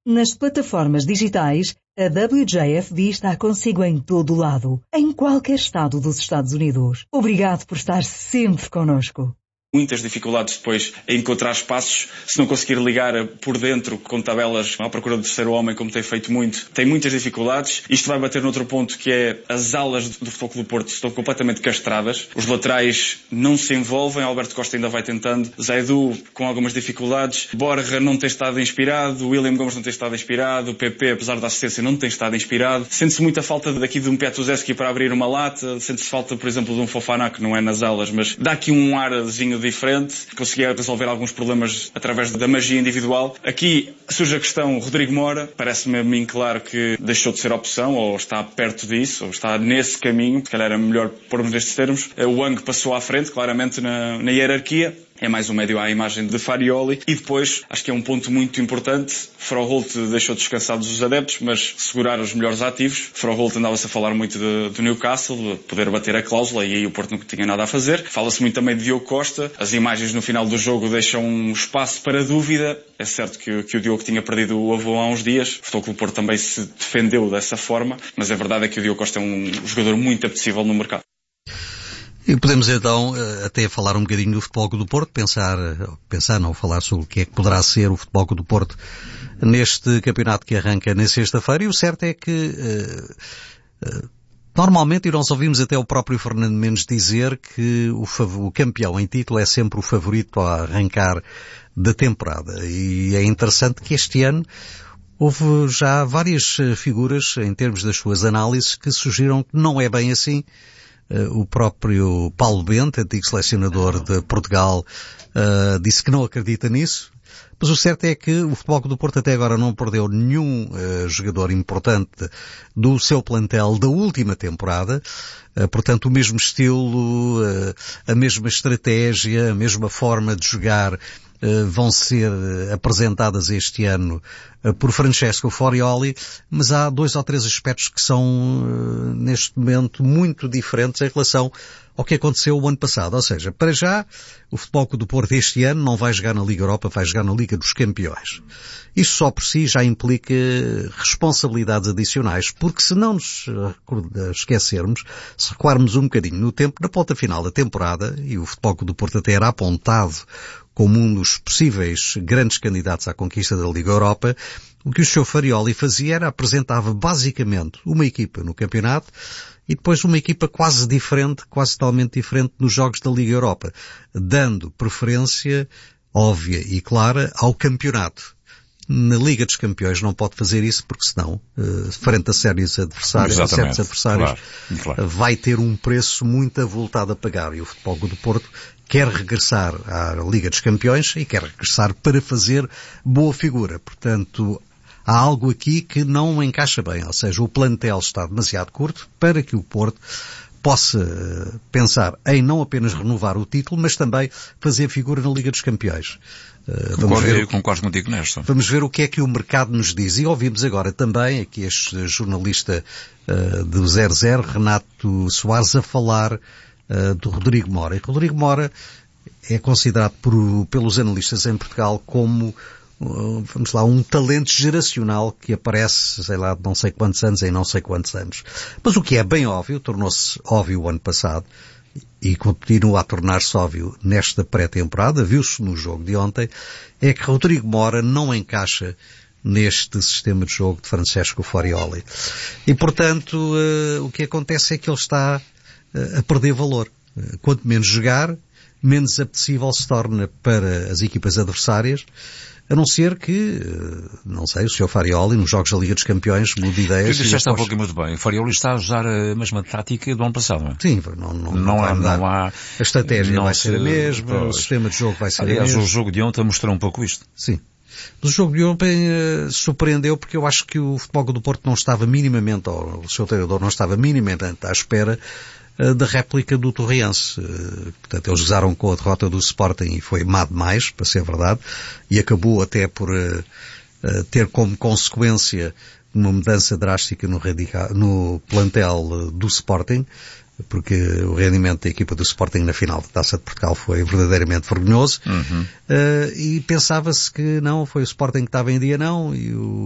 Nas plataformas digitais, a WJFD está consigo em todo o lado, em qualquer estado dos Estados Unidos. Obrigado por estar sempre connosco. Muitas dificuldades depois em encontrar espaços, se não conseguir ligar por dentro com tabelas à procura do terceiro homem, como tem feito muito, tem muitas dificuldades. Isto vai bater noutro ponto, que é as alas do Futebol Clube do Porto estão completamente castradas, os laterais não se envolvem, Alberto Costa ainda vai tentando, Zaidu com algumas dificuldades, Borja não tem estado inspirado, William Gomes não tem estado inspirado, o PP, apesar da assistência, não tem estado inspirado. Sente-se muita falta daqui de um Petrusevski para abrir uma lata, sente-se falta, por exemplo, de um Fofana, que não é nas alas, mas dá aqui um arzinho diferente, conseguia resolver alguns problemas através da magia individual. Aqui surge a questão Rodrigo Mora, parece-me a mim claro que deixou de ser opção, ou está perto disso, ou está nesse caminho, se calhar era melhor pormos nestes termos. O Wang passou à frente, claramente na hierarquia. É mais um médio à imagem de Farioli. E depois, acho que é um ponto muito importante, Froholt deixou descansados os adeptos, mas segurar os melhores ativos. Froholt andava-se a falar muito do Newcastle, de poder bater a cláusula, e aí o Porto não tinha nada a fazer. Fala-se muito também de Diogo Costa. As imagens no final do jogo deixam um espaço para dúvida. É certo que o Diogo tinha perdido o avô há uns dias. O Futebol Clube do Porto também se defendeu dessa forma, mas a verdade é que o Diogo Costa é um jogador muito apetecível no mercado. E podemos então até falar um bocadinho do Futebol Clube do Porto, falar sobre o que é que poderá ser o Futebol Clube do Porto neste campeonato que arranca na sexta-feira. E o certo é que normalmente, e nós ouvimos até o próprio Fernando Mendes dizer que o campeão em título é sempre o favorito a arrancar da temporada. E é interessante que este ano houve já várias figuras, em termos das suas análises, que sugeriram que não é bem assim. O próprio Paulo Bento, antigo selecionador de Portugal, disse que não acredita nisso. Mas o certo é que o Futebol Clube do Porto até agora não perdeu nenhum jogador importante do seu plantel da última temporada. Portanto, o mesmo estilo, a mesma estratégia, a mesma forma de jogar vão ser apresentadas este ano por Francesco Farioli, mas há 2 ou 3 aspectos que são, neste momento, muito diferentes em relação ao que aconteceu o ano passado. Ou seja, para já, o Futebol Clube do Porto este ano não vai jogar na Liga Europa, vai jogar na Liga dos Campeões. Isso só por si já implica responsabilidades adicionais, porque se não nos esquecermos, se recuarmos um bocadinho no tempo, na ponta final da temporada, e o Futebol Clube do Porto até era apontado como um dos possíveis grandes candidatos à conquista da Liga Europa, o que o Sr. Farioli fazia era apresentava basicamente uma equipa no campeonato e depois uma equipa quase diferente, quase totalmente diferente nos jogos da Liga Europa, dando preferência óbvia e clara ao campeonato. Na Liga dos Campeões não pode fazer isso porque senão, frente a certos adversários, claro. Vai ter um preço muito avultado a pagar. E o Futebol Clube do Porto quer regressar à Liga dos Campeões e quer regressar para fazer boa figura. Portanto, há algo aqui que não encaixa bem. Ou seja, o plantel está demasiado curto para que o Porto possa pensar em não apenas renovar o título, mas também fazer figura na Liga dos Campeões. Concordo contigo nesta. Vamos ver o que é que o mercado nos diz. E ouvimos agora também aqui este jornalista do 00, Renato Soares, a falar do Rodrigo Mora. E Rodrigo Mora é considerado pelos analistas em Portugal como um talento geracional que aparece, sei lá, de não sei quantos anos em não sei quantos anos. Mas o que é bem óbvio, tornou-se óbvio o ano passado, e continua a tornar-se óbvio nesta pré-temporada, viu-se no jogo de ontem, é que Rodrigo Mora não encaixa neste sistema de jogo de Francesco Farioli. E, portanto, o que acontece é que ele está a perder valor. Quanto menos jogar, menos apetecível se torna para as equipas adversárias, a não ser que, não sei, o Sr. Farioli, nos Jogos da Liga dos Campeões, mude ideias. Tu disseste há pouco muito bem. O Farioli está a usar a mesma tática do ano passado, não é? Sim, não há. A estratégia vai ser a mesma, o sistema de jogo vai ser o mesmo. Aliás, o jogo de ontem mostrou um pouco isto. Sim. Mas o jogo de ontem surpreendeu porque eu acho que o Futebol do Porto não estava minimamente, ou o seu treinador não estava minimamente à espera da réplica do Torriense. Portanto, eles gozaram com a derrota do Sporting e foi má demais, para ser verdade, e acabou até por ter como consequência uma mudança drástica no plantel do Sporting, porque o rendimento da equipa do Sporting na final da Taça de Portugal foi verdadeiramente vergonhoso. E pensava-se que não, foi o Sporting que estava em dia, não, e